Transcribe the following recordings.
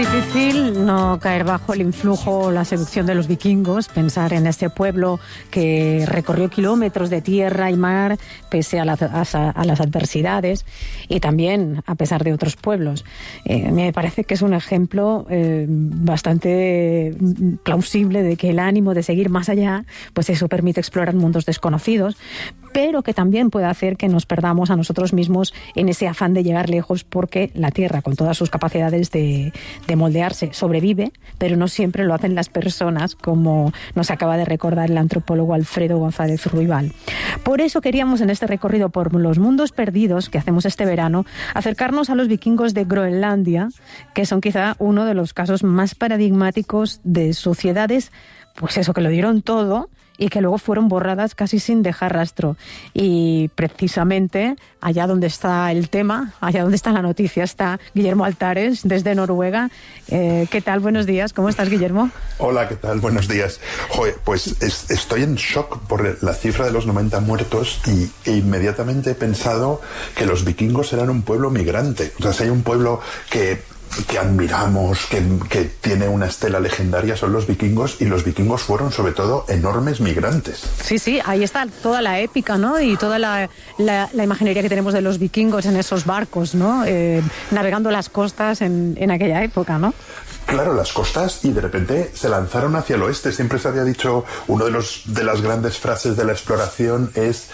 difícil no caer bajo el influjo o la seducción de los vikingos, pensar en este pueblo que recorrió kilómetros de tierra y mar pese a las adversidades y también a pesar de otros pueblos. Me parece que es un ejemplo bastante plausible de que el ánimo de seguir más allá, pues eso permite explorar mundos desconocidos, pero que también puede hacer que nos perdamos a nosotros mismos en ese afán de llegar lejos, porque la Tierra, con todas sus capacidades de moldearse, sobrevive, pero no siempre lo hacen las personas, como nos acaba de recordar el antropólogo Alfredo González Ruibal. Por eso queríamos, en este recorrido por los mundos perdidos que hacemos este verano, acercarnos a los vikingos de Groenlandia, que son quizá uno de los casos más paradigmáticos de sociedades, pues eso, que lo dieron todo y que luego fueron borradas casi sin dejar rastro. Y precisamente allá donde está el tema, allá donde está la noticia, está Guillermo Altares, desde Noruega. ¿Qué tal? Buenos días. ¿Cómo estás, Guillermo? Hola, ¿qué tal? Buenos días. Joder, pues estoy en shock por la cifra de los 90 muertos e inmediatamente he pensado que los vikingos eran un pueblo migrante. O sea, si hay un pueblo que admiramos, que tiene una estela legendaria, son los vikingos, y los vikingos fueron sobre todo enormes migrantes. Sí, sí, ahí está toda la épica, ¿no? Y toda la imaginería que tenemos de los vikingos en esos barcos, ¿no? Navegando las costas en aquella época, ¿no? Claro, las costas, y de repente se lanzaron hacia el oeste. Siempre se había dicho, uno de las grandes frases de la exploración es,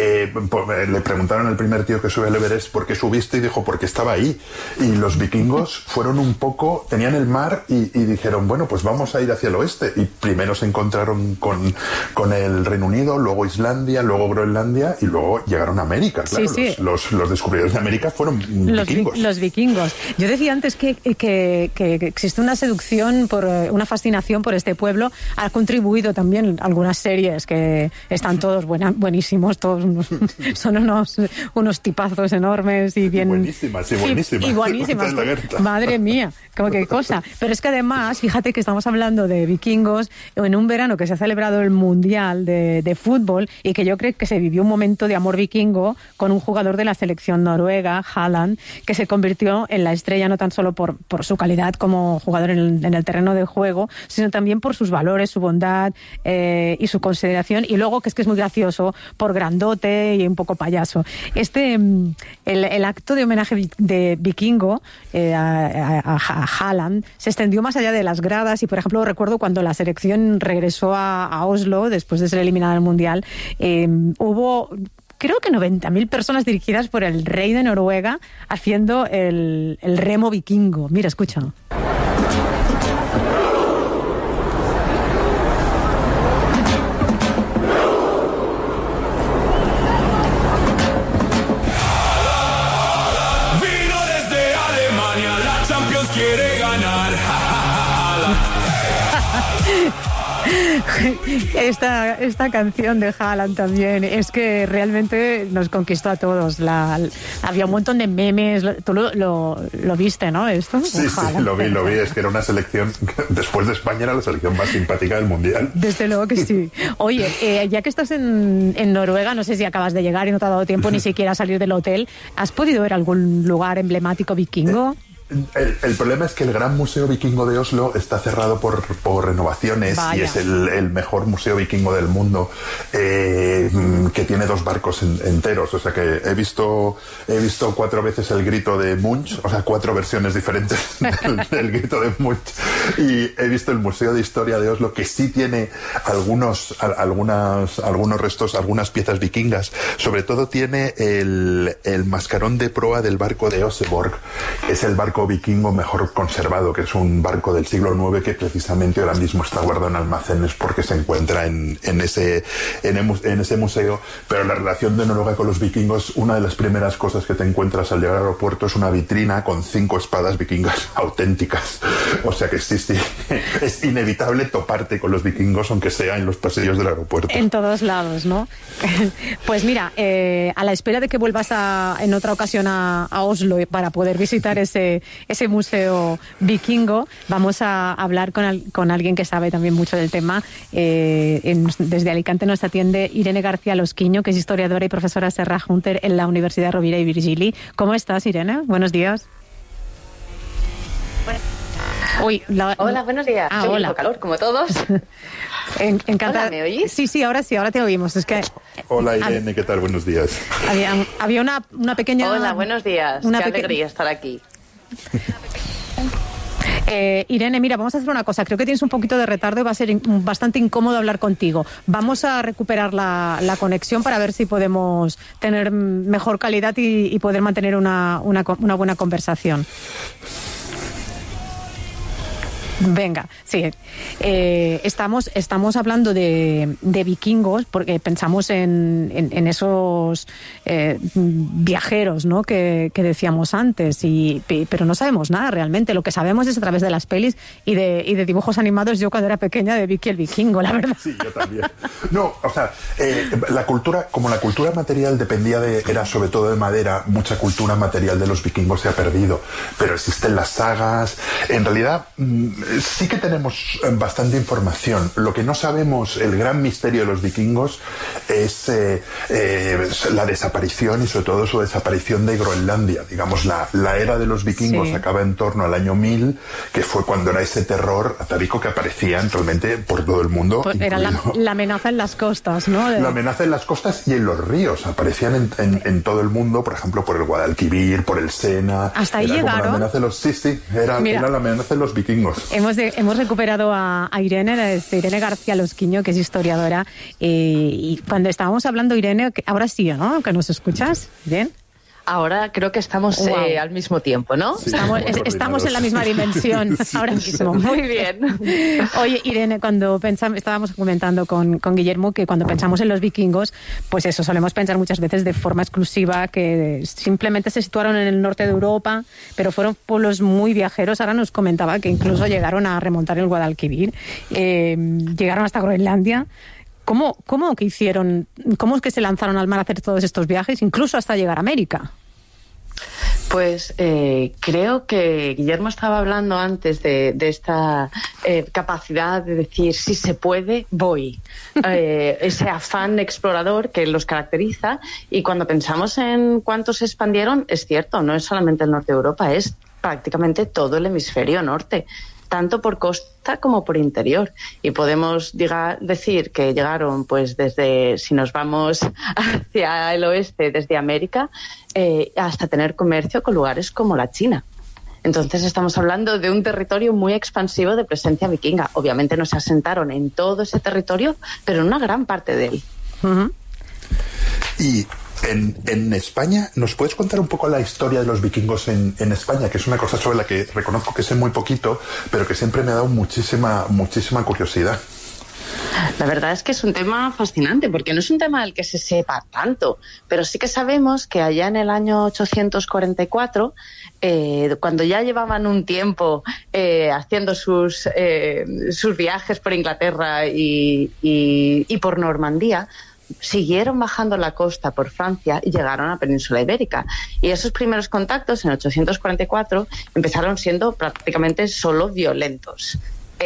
le preguntaron al primer tío que sube al Everest, ¿por qué subiste? Y dijo, porque estaba ahí. Y los vikingos fueron un poco, tenían el mar y dijeron, bueno, pues vamos a ir hacia el oeste. Y primero se encontraron con el Reino Unido, luego Islandia, luego Groenlandia, y luego llegaron a América. Claro, sí, sí. Los descubridores de América fueron vikingos. Los vikingos. Yo decía antes que existe una seducción, una fascinación por este pueblo. Ha contribuido también algunas series que están todos buenísimos, todos son unos tipazos enormes y bien... Buenísimas. Y buenísimas. Madre mía, como qué cosa. Pero es que además, fíjate que estamos hablando de vikingos en un verano que se ha celebrado el Mundial de fútbol, y que yo creo que se vivió un momento de amor vikingo con un jugador de la selección noruega, Haaland, que se convirtió en la estrella no tan solo por su calidad como jugador en el terreno de juego, sino también por sus valores, su bondad y su consideración, y luego que es muy gracioso, por grandote y un poco payaso. El acto de homenaje de vikingo a Haaland se extendió más allá de las gradas, y por ejemplo recuerdo cuando la selección regresó a Oslo después de ser eliminada del Mundial, hubo... creo que 90.000 personas dirigidas por el rey de Noruega haciendo el remo vikingo. Mira, escucha. Vino desde Alemania, la Champions quiere ganar. Esta canción de Haaland también es que realmente nos conquistó a todos. Había un montón de memes. Tú lo viste, ¿no? Esto. Sí, lo vi. Es que era una selección, después de España, era la selección más simpática del Mundial. Desde luego que sí. Oye, ya que estás en Noruega, no sé si acabas de llegar y no te ha dado tiempo ni siquiera a salir del hotel, ¿has podido ver algún lugar emblemático vikingo? El problema es que el Gran Museo Vikingo de Oslo está cerrado por renovaciones. Vaya. Y es el mejor museo vikingo del mundo, que tiene 2 barcos enteros. O sea que he visto 4 veces el grito de Munch, o sea, 4 versiones diferentes del grito de Munch. Y he visto el Museo de Historia de Oslo, que sí tiene algunos restos, algunas piezas vikingas. Sobre todo tiene el mascarón de proa del barco de Oseborg, que es el barco vikingo mejor conservado, que es un barco del siglo IX que precisamente ahora mismo está guardado en almacenes porque se encuentra en ese museo. Pero la relación de Noruega con los vikingos, una de las primeras cosas que te encuentras al llegar al aeropuerto es una vitrina con 5 espadas vikingas auténticas. O sea que sí, es inevitable toparte con los vikingos, aunque sea en los pasillos del aeropuerto. En todos lados, ¿no? Pues mira, a la espera de que vuelvas en otra ocasión a Oslo para poder visitar ese museo vikingo, vamos a hablar con alguien que sabe también mucho del tema. Desde Alicante nos atiende Irene García Losquiño, que es historiadora y profesora Serra Hunter en la Universidad Rovira i Virgili. ¿Cómo estás, Irene? Buenos días. Hola, buenos días. Hola. Calor, como todos. Encantada. Hola, ¿me oís? Sí, ahora te oímos. Es que hola, Irene, ¿qué tal? Buenos días. Había una pequeña... Hola, buenos días. Qué alegría estar aquí. Irene, mira, vamos a hacer una cosa. Creo que tienes un poquito de retardo y va a ser bastante incómodo hablar contigo. Vamos a recuperar la conexión para ver si podemos tener mejor calidad y poder mantener una buena conversación. Venga, sí. Estamos hablando de vikingos porque pensamos en esos viajeros, ¿no? que decíamos antes, pero no sabemos nada realmente. Lo que sabemos es a través de las pelis y de dibujos animados. Yo cuando era pequeña de Vicky el Vikingo, la verdad. Sí, yo también. No, o sea, la cultura material era sobre todo de madera, mucha cultura material de los vikingos se ha perdido, pero existen las sagas. En realidad sí que tenemos bastante información. Lo que no sabemos, el gran misterio de los vikingos es la desaparición y sobre todo su desaparición de Groenlandia. Digamos, la era de los vikingos acaba en torno al año 1000, que fue cuando era ese terror atávico que aparecía realmente por todo el mundo. Pues era la amenaza en las costas, ¿no? La amenaza en las costas y en los ríos. Aparecían en todo el mundo, por ejemplo, por el Guadalquivir, por el Sena. Hasta ahí llegaron. La amenaza de los, era la amenaza de los vikingos. Hemos recuperado a Irene, Irene García Losquiño, que es historiadora, y cuando estábamos hablando, Irene, ahora sí, ¿no? ¿Que nos escuchas? ¿Bien? Ahora creo que estamos al mismo tiempo, ¿no? Sí, estamos en la misma dimensión ahora mismo. Muy bien. Oye, Irene, cuando estábamos comentando con Guillermo que cuando pensamos en los vikingos, pues eso, solemos pensar muchas veces de forma exclusiva que simplemente se situaron en el norte de Europa, pero fueron pueblos muy viajeros. Ahora nos comentaba que incluso llegaron a remontar el Guadalquivir, llegaron hasta Groenlandia. ¿Cómo que hicieron? ¿Cómo es que se lanzaron al mar a hacer todos estos viajes, incluso hasta llegar a América? Pues creo que Guillermo estaba hablando antes de esta capacidad de decir, si se puede, voy. Ese afán explorador que los caracteriza, y cuando pensamos en cuántos se expandieron, es cierto, no es solamente el norte de Europa, es prácticamente todo el hemisferio norte, tanto por costa como por interior. Y podemos decir que llegaron, pues desde, si nos vamos hacia el oeste, desde América, hasta tener comercio con lugares como la China. Entonces estamos hablando de un territorio muy expansivo de presencia vikinga. Obviamente no se asentaron en todo ese territorio, pero en una gran parte de él. Uh-huh. Y en España, ¿nos puedes contar un poco la historia de los vikingos en España? Que es una cosa sobre la que reconozco que sé muy poquito, pero que siempre me ha dado muchísima curiosidad. La verdad es que es un tema fascinante, porque no es un tema del que se sepa tanto, pero sí que sabemos que allá en el año 844, cuando ya llevaban un tiempo haciendo sus viajes por Inglaterra y por Normandía, siguieron bajando la costa por Francia y llegaron a la península ibérica. Y esos primeros contactos en 844 empezaron siendo prácticamente solo violentos.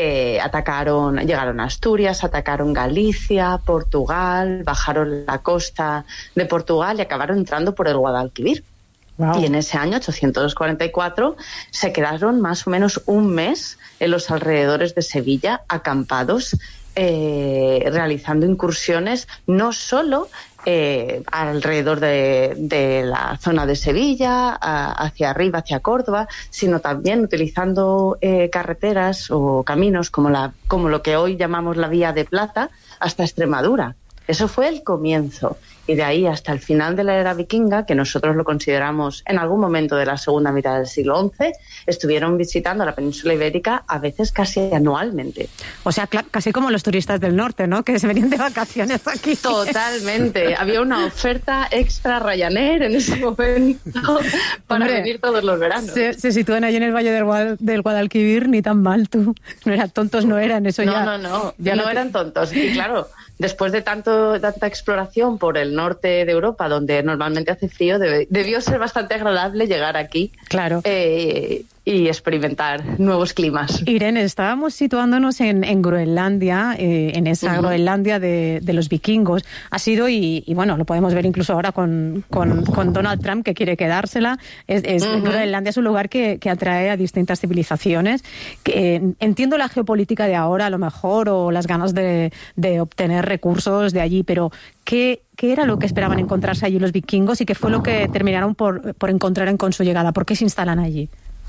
Llegaron a Asturias, atacaron Galicia, Portugal, bajaron la costa de Portugal y acabaron entrando por el Guadalquivir. Wow. Y en ese año, 844, se quedaron más o menos un mes en los alrededores de Sevilla, acampados, realizando incursiones no solo alrededor de la zona de Sevilla, hacia arriba, hacia Córdoba, sino también utilizando carreteras o caminos como lo que hoy llamamos la Vía de Plata hasta Extremadura. Eso fue el comienzo. Y de ahí hasta el final de la era vikinga, que nosotros lo consideramos en algún momento de la segunda mitad del siglo XI, estuvieron visitando la península ibérica a veces casi anualmente. O sea, casi como los turistas del norte, ¿no? Que se venían de vacaciones aquí. Totalmente. Había una oferta extra Ryanair en ese momento para venir todos los veranos. Se sitúan allí en el Valle del Guadalquivir, ni tan mal, tú. No eran tontos, no eran, eso ya... No, eran tontos. Y claro, después de tanta exploración por el norte de Europa, donde normalmente hace frío, debió ser bastante agradable llegar aquí. Claro. y experimentar nuevos climas. Irene, estábamos situándonos en Groenlandia, en esa Groenlandia de los vikingos. Ha sido, y bueno, lo podemos ver incluso ahora con Donald Trump, que quiere quedársela. Groenlandia es un lugar que atrae a distintas civilizaciones. Entiendo la geopolítica de ahora, a lo mejor, o las ganas de obtener recursos de allí, pero ¿qué era lo que esperaban encontrarse allí los vikingos y qué fue lo que terminaron por encontrar con su llegada? ¿Por qué se instalan allí?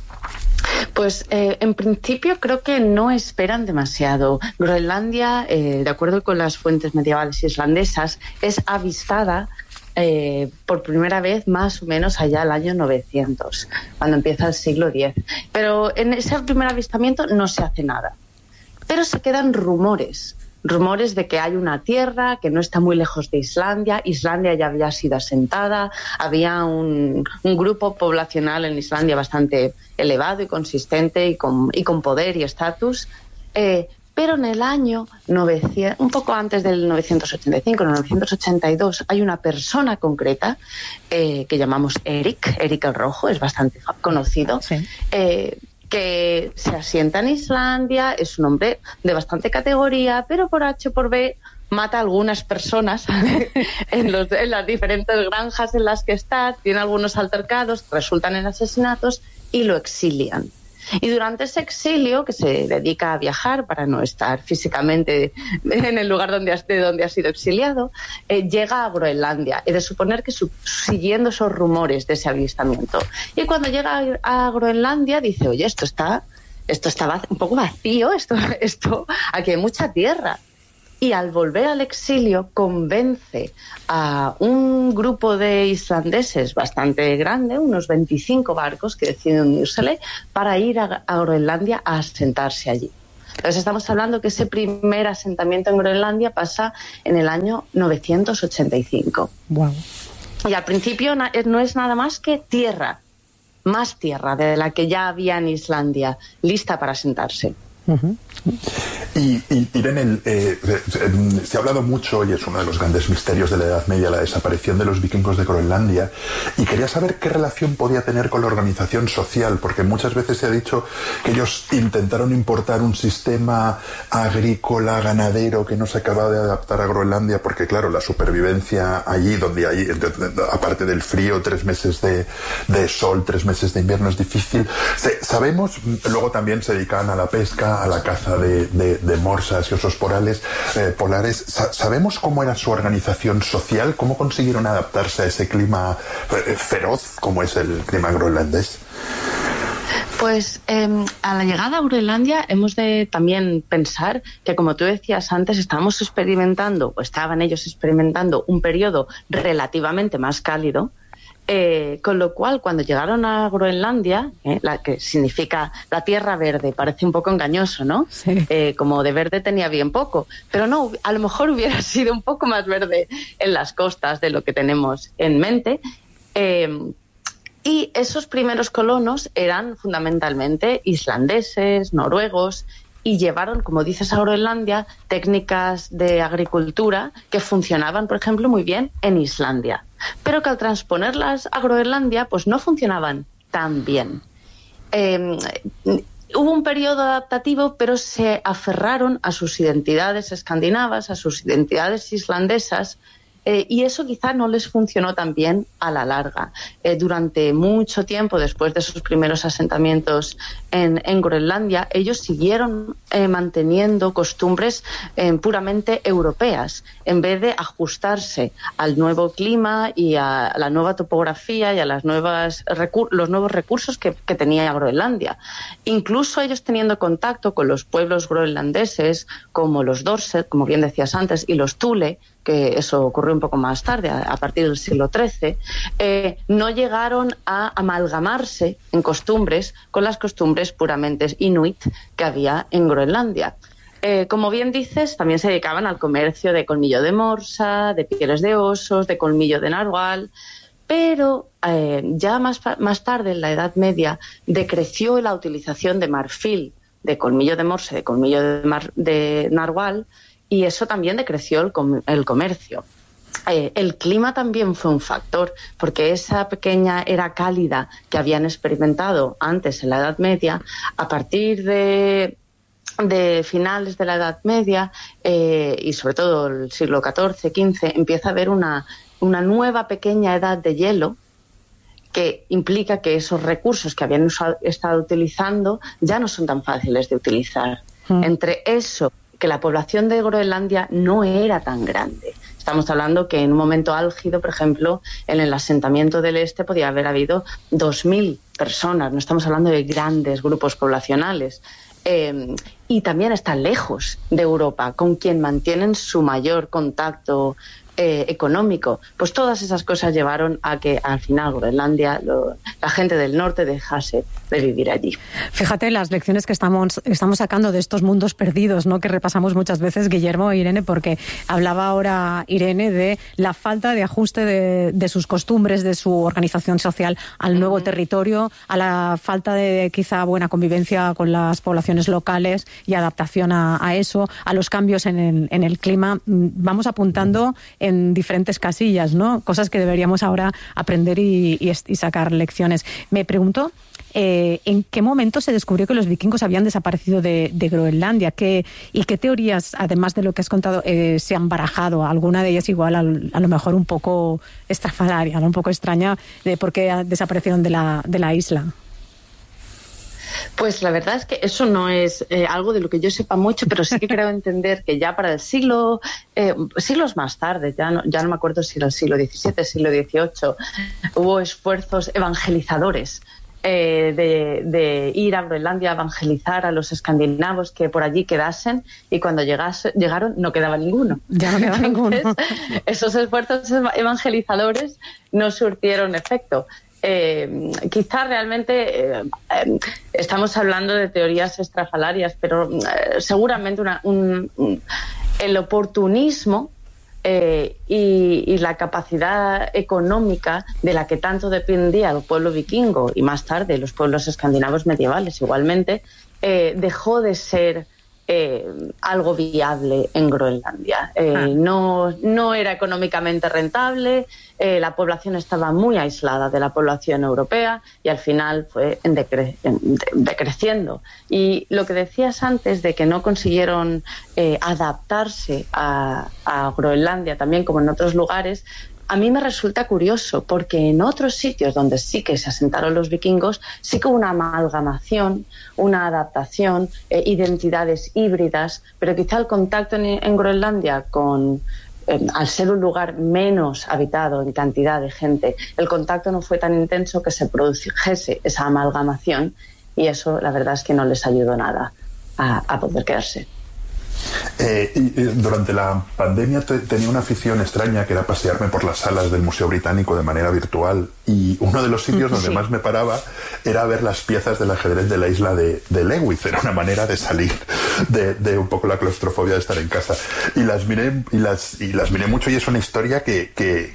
Pues en principio creo que no esperan demasiado. Groenlandia, de acuerdo con las fuentes medievales islandesas, es avistada por primera vez más o menos allá al año 900, cuando empieza el siglo X. Pero en ese primer avistamiento no se hace nada. Pero se quedan rumores de que hay una tierra que no está muy lejos de Islandia. Islandia ya había sido asentada, había un grupo poblacional en Islandia bastante elevado y consistente y con poder y estatus. Pero en el año 900, un poco antes del 985, en el 982, hay una persona concreta que llamamos Eric el Rojo, es bastante conocido, sí. Que se asienta en Islandia, es un hombre de bastante categoría, pero por H por B mata a algunas personas en las diferentes granjas en las que está, tiene algunos altercados, resultan en asesinatos y lo exilian. Y durante ese exilio, que se dedica a viajar para no estar físicamente en el lugar de donde ha sido exiliado, llega a Groenlandia. He de suponer que siguiendo esos rumores de ese avistamiento. Y cuando llega a Groenlandia dice, oye, esto está un poco vacío, esto aquí hay mucha tierra. Y al volver al exilio convence a un grupo de islandeses bastante grande, unos 25 barcos que deciden unírsele para ir a Groenlandia a asentarse allí. Entonces estamos hablando que ese primer asentamiento en Groenlandia pasa en el año 985. Wow. Y al principio no es nada más que tierra, más tierra de la que ya había en Islandia, lista para asentarse. Uh-huh. Y Irene, se ha hablado mucho, y es uno de los grandes misterios de la Edad Media, la desaparición de los vikingos de Groenlandia, y quería saber qué relación podía tener con la organización social, porque muchas veces se ha dicho que ellos intentaron importar un sistema agrícola, ganadero, que no se acababa de adaptar a Groenlandia, porque claro, la supervivencia allí, donde hay, aparte del frío, 3 meses de sol, 3 meses de invierno, es difícil. Sabemos, luego también se dedicaban a la pesca, a la caza de morsas y osos polares. ¿Sabemos cómo era su organización social? ¿Cómo consiguieron adaptarse a ese clima feroz como es el clima groenlandés? Pues a la llegada a Groenlandia hemos de también pensar que, como tú decías antes, estaban ellos experimentando un periodo relativamente más cálido. Con lo cual, cuando llegaron a Groenlandia, la que significa la tierra verde, parece un poco engañoso, ¿no? Sí. Como de verde tenía bien poco, pero no, a lo mejor hubiera sido un poco más verde en las costas de lo que tenemos en mente. Y esos primeros colonos eran fundamentalmente islandeses, noruegos, y llevaron, como dices, a Groenlandia técnicas de agricultura que funcionaban, por ejemplo, muy bien en Islandia, pero que al transponerlas a Groenlandia pues no funcionaban tan bien. Hubo un periodo adaptativo, pero se aferraron a sus identidades escandinavas, a sus identidades islandesas, y eso quizá no les funcionó tan bien a la larga. Durante mucho tiempo, después de sus primeros asentamientos en Groenlandia, ellos siguieron manteniendo costumbres puramente europeas, en vez de ajustarse al nuevo clima y a la nueva topografía y a los nuevos recursos que tenía Groenlandia. Incluso ellos teniendo contacto con los pueblos groenlandeses, como los Dorset, como bien decías antes, y los Thule, que eso ocurrió un poco más tarde, a partir del siglo XIII, no llegaron a amalgamarse en costumbres con las costumbres puramente inuit que había en Groenlandia. Como bien dices, también se dedicaban al comercio de colmillo de morsa, de pieles de osos, de colmillo de narwhal, pero ya más tarde, en la Edad Media, decreció la utilización de marfil, de colmillo de morsa, de colmillo de narwhal, y eso también decreció el comercio. el clima también fue un factor, porque esa pequeña era cálida que habían experimentado antes en la Edad Media, a partir de finales de la Edad Media y sobre todo el siglo XIV, XV, empieza a haber una nueva pequeña edad de hielo que implica que esos recursos que habían estado utilizando ya no son tan fáciles de utilizar. Entre eso, que la población de Groenlandia no era tan grande. Estamos hablando que en un momento álgido, por ejemplo, en el asentamiento del este podía haber habido 2.000 personas. No estamos hablando de grandes grupos poblacionales. Y también está lejos de Europa, con quien mantienen su mayor contacto económico. Pues todas esas cosas llevaron a que al final Groenlandia, la gente del norte dejase de vivir allí. Fíjate las lecciones que estamos sacando de estos mundos perdidos, ¿no?, que repasamos muchas veces, Guillermo e Irene, porque hablaba ahora Irene de la falta de ajuste de sus costumbres, de su organización social al nuevo territorio, a la falta de quizá buena convivencia con las poblaciones locales y adaptación a eso, a los cambios en el clima. Vamos apuntando en diferentes casillas, ¿no?, cosas que deberíamos ahora aprender y sacar lecciones. Me pregunto, ¿en qué momento se descubrió que los vikingos habían desaparecido de Groenlandia? ¿Y qué teorías, además de lo que has contado, se han barajado? Alguna de ellas igual a lo mejor un poco estrafalaria, ¿no?, un poco extraña, de por qué desaparecieron de la isla. Pues la verdad es que eso no es algo de lo que yo sepa mucho, pero sí que creo entender que ya para el siglos más tarde, ya no me acuerdo si era el siglo XVII, siglo XVIII, hubo esfuerzos evangelizadores de ir a Groenlandia a evangelizar a los escandinavos que por allí quedasen, y cuando llegaron no quedaba ninguno. Ya no quedaba ninguno. Esos esfuerzos evangelizadores no surtieron efecto. Quizá realmente estamos hablando de teorías estrafalarias, pero seguramente el oportunismo y la capacidad económica de la que tanto dependía el pueblo vikingo y más tarde los pueblos escandinavos medievales igualmente, dejó de ser algo viable en Groenlandia. No era económicamente rentable, la población estaba muy aislada de la población europea y al final fue decreciendo. Y lo que decías antes de que no consiguieron adaptarse a Groenlandia también como en otros lugares, a mí me resulta curioso, porque en otros sitios donde sí que se asentaron los vikingos, sí que hubo una amalgamación, una adaptación, identidades híbridas, pero quizá el contacto en Groenlandia al ser un lugar menos habitado en cantidad de gente, el contacto no fue tan intenso que se produjese esa amalgamación, y eso la verdad es que no les ayudó nada a poder quedarse. Durante la pandemia tenía una afición extraña, que era pasearme por las salas del Museo Británico de manera virtual, y uno de los sitios donde más me paraba era ver las piezas del ajedrez de la isla de Lewis. Era una manera de salir de un poco la claustrofobia de estar en casa, y las miré mucho, y es una historia que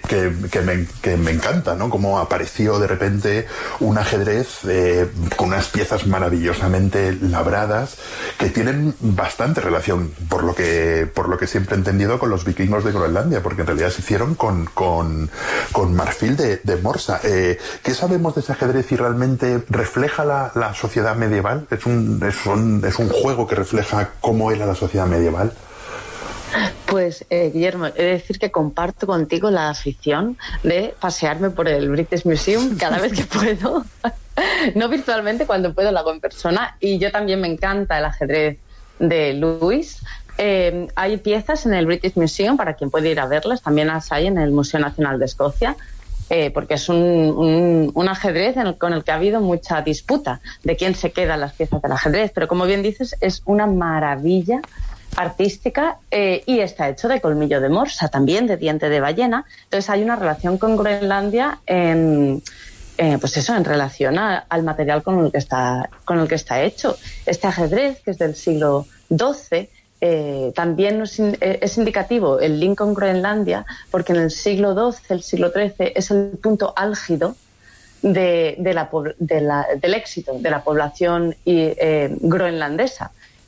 me encanta, ¿no? Cómo apareció de repente un ajedrez con unas piezas maravillosamente labradas que tienen bastante relación, por lo que siempre he entendido, con los vikingos de Groenlandia, porque en realidad se hicieron con marfil de morsa. ¿Qué sabemos de ese ajedrez y realmente refleja la sociedad medieval? ¿Es un juego que refleja cómo era la sociedad medieval? Pues, Guillermo, he de decir que comparto contigo la afición de pasearme por el British Museum cada vez que puedo. No virtualmente, cuando puedo lo hago en persona, y yo también me encanta el ajedrez de Lewis. Hay piezas en el British Museum para quien puede ir a verlas, también las hay en el Museo Nacional de Escocia, porque es un ajedrez con el que ha habido mucha disputa de quién se queda las piezas del ajedrez, pero como bien dices, es una maravilla artística, y está hecho de colmillo de morsa, también de diente de ballena. Entonces hay una relación con Groenlandia en relación al material con el que está hecho. Este ajedrez, que es del siglo XII, también es indicativo el link con Groenlandia, porque en el siglo XII, el siglo XIII, es el punto álgido del éxito de la población groenlandesa.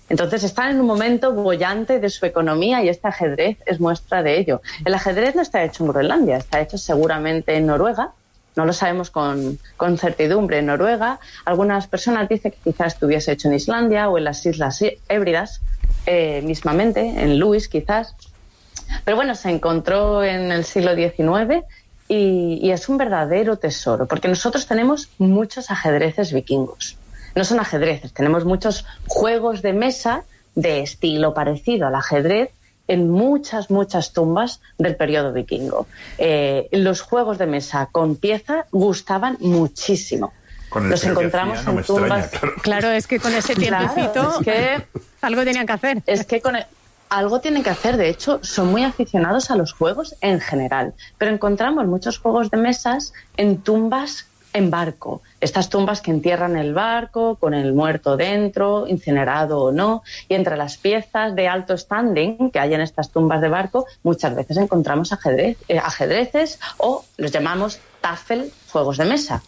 Entonces están en un momento bollante de su economía y este ajedrez es muestra de ello. El ajedrez no está hecho en Groenlandia, está hecho seguramente en Noruega. No lo sabemos con certidumbre. En Noruega, algunas personas dicen que quizás estuviese hecho en Islandia o en las Islas Hébridas, mismamente, en Lewis quizás. Pero bueno, se encontró en el siglo XIX y es un verdadero tesoro, porque nosotros tenemos muchos ajedrezes vikingos. No son ajedrezes, tenemos muchos juegos de mesa de estilo parecido al ajedrez en muchas tumbas del periodo vikingo. Los juegos de mesa con pieza gustaban muchísimo. Los encontramos hacía, no en tumbas. Extraña, claro, es que con ese tiempecito claro, es que algo tenían que hacer. Es que algo tienen que hacer. De hecho, son muy aficionados a los juegos en general. Pero encontramos muchos juegos de mesas en tumbas en barco. Estas tumbas que entierran el barco con el muerto dentro, incinerado o no, y entre las piezas de alto standing que hay en estas tumbas de barco, muchas veces encontramos ajedrezes o los llamamos tafel, juegos de mesa.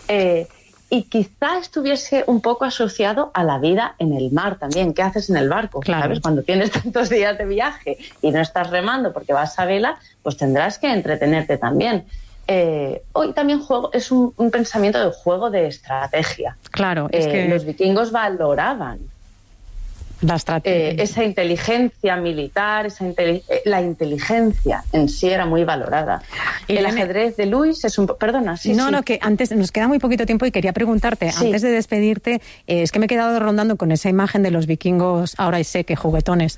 Y quizá estuviese un poco asociado a la vida en el mar también. ¿Qué haces en el barco? Claro. ¿Sabes? Cuando tienes tantos días de viaje y no estás remando porque vas a vela, pues tendrás que entretenerte también. Hoy también es un pensamiento de juego de estrategia. Claro, es que los vikingos valoraban la estrategia. Esa inteligencia militar, la inteligencia en sí era muy valorada. Y el ajedrez de Lewis es un... Perdona, sí. No, que antes nos queda muy poquito tiempo y quería preguntarte, antes de despedirte, es que me he quedado rondando con esa imagen de los vikingos, ahora sé que juguetones,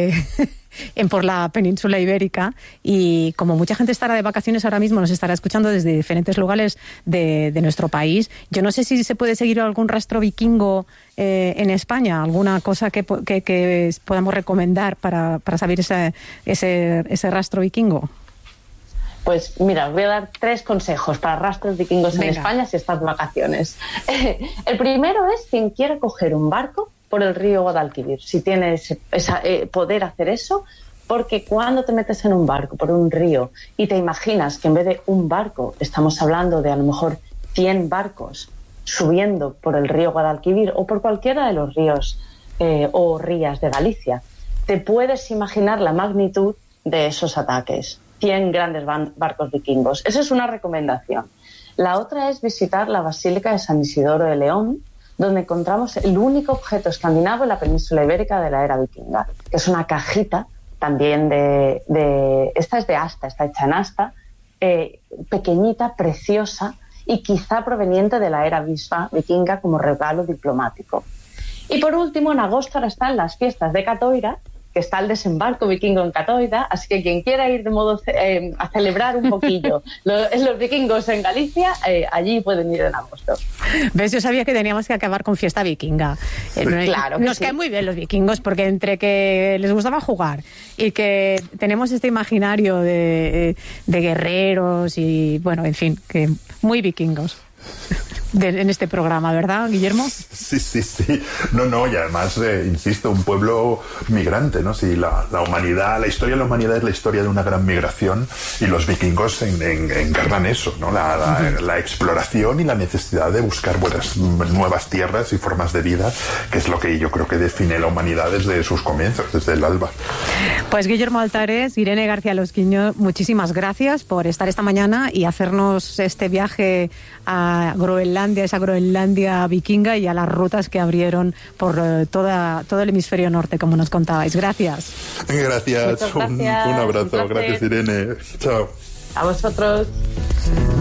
por la península ibérica, y como mucha gente estará de vacaciones ahora mismo, nos estará escuchando desde diferentes lugares de nuestro país. Yo no sé si se puede seguir algún rastro vikingo en España, alguna cosa que podamos recomendar para saber ese rastro vikingo. Pues mira, os voy a dar 3 consejos para rastros vikingos en España si estás de vacaciones. El primero es quien quiera coger un barco por el río Guadalquivir, si tienes poder hacer eso, porque cuando te metes en un barco por un río y te imaginas que en vez de un barco estamos hablando de a lo mejor 100 barcos subiendo por el río Guadalquivir o por cualquiera de los ríos o rías de Galicia, te puedes imaginar la magnitud de esos ataques. 100 grandes barcos vikingos. Esa es una recomendación. La otra es visitar la Basílica de San Isidoro de León, donde encontramos el único objeto escandinavo en la península ibérica de la era vikinga, que es una cajita también esta es de asta, está hecha en asta, pequeñita, preciosa y quizá proveniente de la era vikinga como regalo diplomático. Y por último, en agosto ahora están las fiestas de Catoira, que está el desembarco vikingo en Catoira, así que quien quiera ir de modo a celebrar un poquillo los vikingos en Galicia, allí pueden ir en agosto. ¿Ves? Yo sabía que teníamos que acabar con fiesta vikinga. Claro, nos caen muy bien los vikingos, porque entre que les gustaba jugar y que tenemos este imaginario de guerreros y, bueno, en fin, que muy vikingos. En este programa, ¿verdad, Guillermo? Sí. No, y además, insisto, un pueblo migrante, ¿no? Sí, la humanidad, la historia de la humanidad es la historia de una gran migración y los vikingos encarnan eso, ¿no? La exploración y la necesidad de buscar nuevas tierras y formas de vida, que es lo que yo creo que define la humanidad desde sus comienzos, desde el alba. Pues Guillermo Altares, Irene García Losquiño, muchísimas gracias por estar esta mañana y hacernos este viaje a Groenlandia, esa Groenlandia vikinga, y a las rutas que abrieron por todo el hemisferio norte, como nos contabais. Gracias. Gracias. Un abrazo. Gracias, Irene. Chao. A vosotros.